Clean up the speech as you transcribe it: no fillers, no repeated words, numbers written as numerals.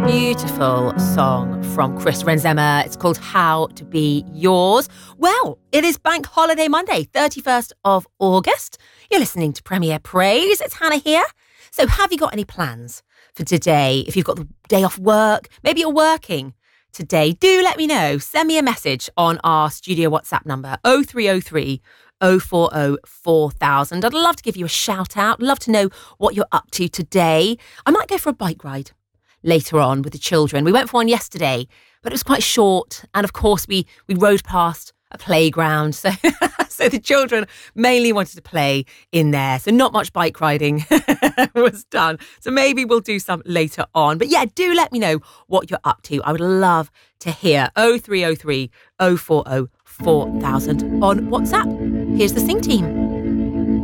Beautiful song from Chris Renzema. It's called How to Be Yours. Well, it is Bank Holiday Monday, 31st of August. You're listening to Premier Praise. It's Hannah here. So have you got any plans for today? If you've got the day off work, maybe you're working today, do let me know. Send me a message on our studio WhatsApp number, 0303 040 4000. I'd love to give you a shout out. Love to know what you're up to today. I might go for a bike ride later on with the children. We went for one yesterday, but it was quite short. And of course, we rode past a playground. So, so the children mainly wanted to play in there. So not much bike riding was done. So maybe we'll do some later on. But yeah, do let me know what you're up to. I would love to hear. 0303 040 4000 on WhatsApp. Here's the Sing Team.